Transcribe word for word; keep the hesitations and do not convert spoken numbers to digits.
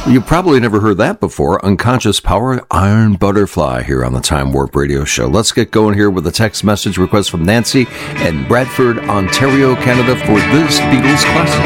You probably never heard that before. Unconscious Power, Iron Butterfly, here on the Time Warp Radio Show. Let's get going here with a text message request from Nancy in Bradford, Ontario, Canada, for this Beatles classic.